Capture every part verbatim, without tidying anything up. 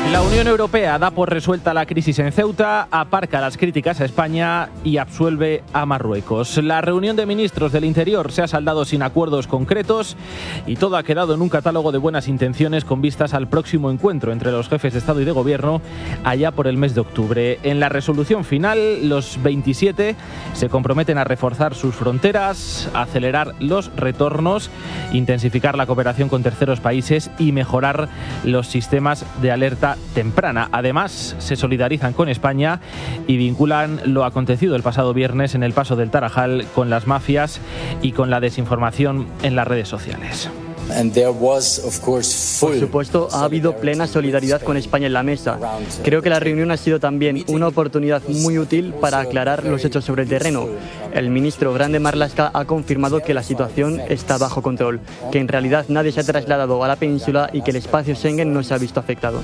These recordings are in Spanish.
La Unión Europea da por resuelta la crisis en Ceuta, aparca las críticas a España y absuelve a Marruecos. La reunión de ministros del Interior se ha saldado sin acuerdos concretos y todo ha quedado en un catálogo de buenas intenciones con vistas al próximo encuentro entre los jefes de Estado y de Gobierno allá por el mes de octubre. En la resolución final, los veintisiete se comprometen a reforzar sus fronteras, a acelerar los retornos, intensificar la cooperación con terceros países y mejorar los sistemas de alerta temprana. Además, se solidarizan con España y vinculan lo acontecido el pasado viernes en el paso del Tarajal con las mafias y con la desinformación en las redes sociales. Por supuesto, ha habido plena solidaridad con España en la mesa. Creo que la reunión ha sido también una oportunidad muy útil para aclarar los hechos sobre el terreno. El ministro Grande Marlaska ha confirmado que la situación está bajo control, que en realidad nadie se ha trasladado a la península y que el espacio Schengen no se ha visto afectado.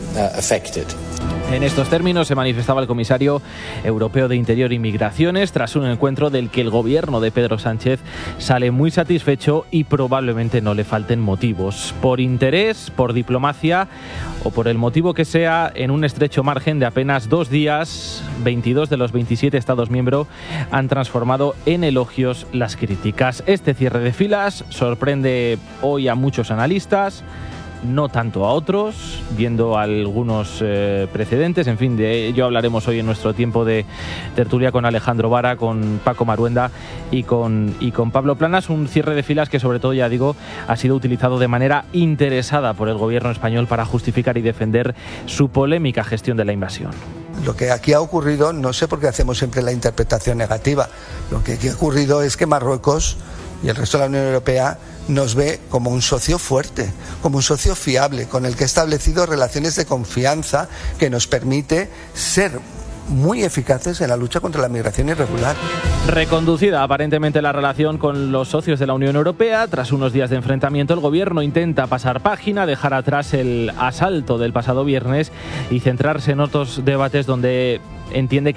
En estos términos se manifestaba el comisario europeo de Interior y Migraciones tras un encuentro del que el gobierno de Pedro Sánchez sale muy satisfecho y probablemente no le falten motivos. Por interés, por diplomacia o por el motivo que sea, en un estrecho margen de apenas dos días, veintidós de los veintisiete Estados miembros han transformado en elogios las críticas. Este cierre de filas sorprende hoy a muchos analistas, no tanto a otros, viendo algunos eh, precedentes. En fin, de ello hablaremos hoy en nuestro tiempo de tertulia con Alejandro Vara, con Paco Maruenda y con, y con Pablo Planas. Un cierre de filas que, sobre todo, ya digo, ha sido utilizado de manera interesada por el gobierno español para justificar y defender su polémica gestión de la invasión. Lo que aquí ha ocurrido, no sé por qué hacemos siempre la interpretación negativa, lo que aquí ha ocurrido es que Marruecos y el resto de la Unión Europea nos ve como un socio fuerte, como un socio fiable, con el que ha establecido relaciones de confianza que nos permite ser muy eficaces en la lucha contra la migración irregular. Reconducida aparentemente la relación con los socios de la Unión Europea, tras unos días de enfrentamiento, el gobierno intenta pasar página, dejar atrás el asalto del pasado viernes y centrarse en otros debates donde entiende que